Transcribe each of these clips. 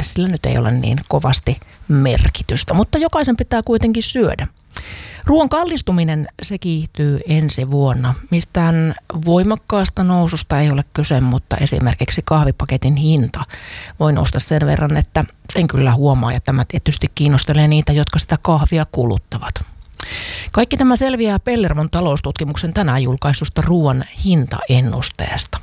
monelle sillä nyt ei ole niin kovasti merkitystä, mutta jokaisen pitää kuitenkin syödä. Ruoan kallistuminen se kiihtyy ensi vuonna. Mistään voimakkaasta noususta ei ole kyse, mutta esimerkiksi kahvipaketin hinta voi nousta sen verran, että sen kyllä huomaa ja tämä tietysti kiinnostelee niitä, jotka sitä kahvia kuluttavat. Kaikki tämä selviää Pellervon taloustutkimuksen tänään julkaistusta ruoan hintaennusteesta.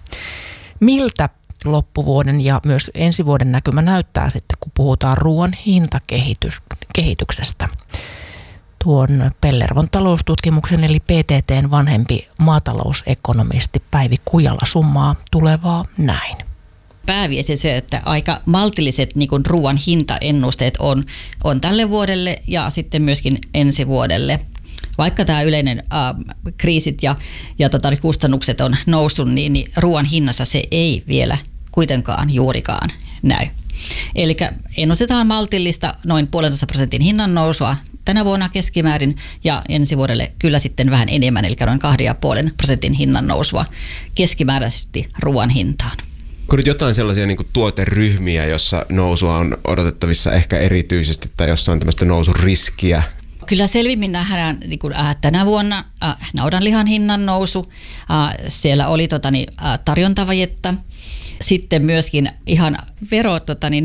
Miltä loppuvuoden ja myös ensi vuoden näkymä näyttää sitten, kun puhutaan ruoan hintakehityksestä? Tuon Pellervon taloustutkimuksen eli PTT:n vanhempi maatalousekonomisti Päivi Kujala summaa tulevaa näin. Pääviesti se, että aika maltilliset niin kuin ruoan hintaennusteet on tälle vuodelle ja sitten myöskin ensi vuodelle. Vaikka tämä yleinen kriisit ja kustannukset on noussut, niin ruoan hinnassa se ei vielä kuitenkaan juurikaan näy. Eli ennustetaan maltillista noin 1,5% hinnan nousua tänä vuonna keskimäärin ja ensi vuodelle kyllä sitten vähän enemmän, eli noin 2,5% hinnan nousua keskimääräisesti ruoan hintaan. Onko nyt jotain sellaisia niin kuin tuoteryhmiä, jossa nousua on odotettavissa ehkä erityisesti tai jossa on tämmöistä nousun riskiä? Kyllä selvimmin nähdään niin kuin, tänä vuonna naudanlihan hinnan nousu. Siellä oli tarjontavajetta. Sitten myöskin ihan vero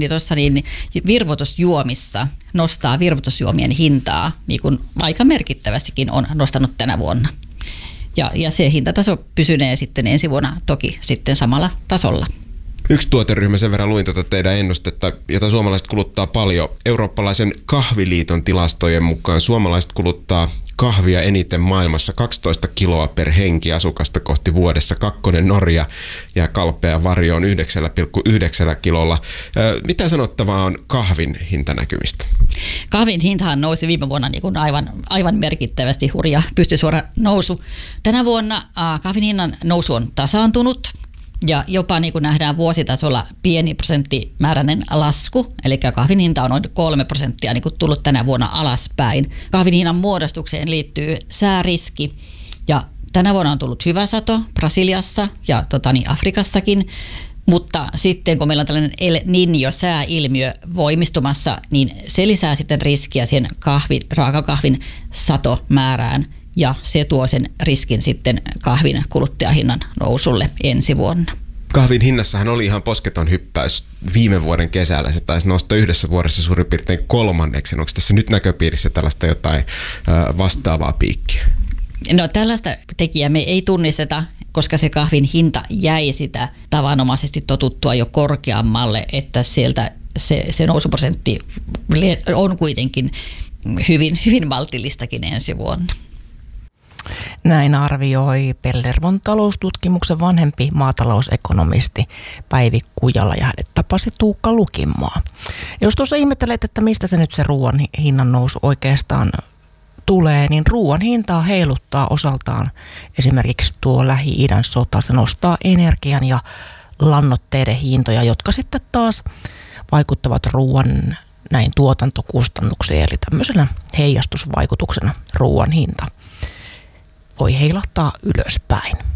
virvoitusjuomissa nostaa virvoitusjuomien hintaa, niin kuin aika merkittävästikin on nostanut tänä vuonna. Ja se hintataso pysynee sitten ensi vuonna toki sitten samalla tasolla. Yksi tuoteryhmä, sen verran luin teidän ennustetta, jota suomalaiset kuluttaa paljon. Eurooppalaisen kahviliiton tilastojen mukaan suomalaiset kuluttaa kahvia eniten maailmassa 12 kiloa per henki asukasta kohti vuodessa. Kakkonen Norja ja kalpea varjo on 9,9 kilolla. Mitä sanottavaa on kahvin hintanäkymistä? Kahvin hintahan nousi viime vuonna niin kuin aivan merkittävästi, hurja pystysuora nousu. Tänä vuonna kahvin hinnan nousu on tasaantunut. Ja jopa niin kuin nähdään vuositasolla pieni prosenttimääräinen lasku, eli kahvin hinta on noin 3% niin kuin tullut tänä vuonna alaspäin. Kahvin hinnan muodostukseen liittyy sääriski ja tänä vuonna on tullut hyvä sato Brasiliassa ja Afrikassakin, mutta sitten kun meillä on tällainen El Niño-sääilmiö voimistumassa, niin se lisää sitten riskiä siihen raakakahvin satomäärään. Ja se tuo sen riskin sitten kahvin kuluttajahinnan nousulle ensi vuonna. Kahvin hinnassahan oli ihan posketon hyppäys viime vuoden kesällä. Se taisi nousta yhdessä vuodessa suurin piirtein 1/3. Onko tässä nyt näköpiirissä tällaista jotain vastaavaa piikkiä? No tällaista tekijää me ei tunnisteta, koska se kahvin hinta jäi sitä tavanomaisesti totuttua jo korkeammalle, että sieltä se nousuprosentti on kuitenkin hyvin maltillistakin ensi vuonna. Näin arvioi Pellervon taloustutkimuksen vanhempi maatalousekonomisti Päivi Kujala ja hänet tapasi Tuukka Lukinmaa. Jos tuossa ihmettelet, että mistä se nyt se ruoan hinnan nousu oikeastaan tulee, niin ruoan hintaa heiluttaa osaltaan esimerkiksi tuo Lähi-idän sota. Se nostaa energian ja lannoitteiden hintoja, jotka sitten taas vaikuttavat ruoan näin tuotantokustannuksiin, eli tämmöisenä heijastusvaikutuksena ruoan hinta voi heilahtaa ylöspäin.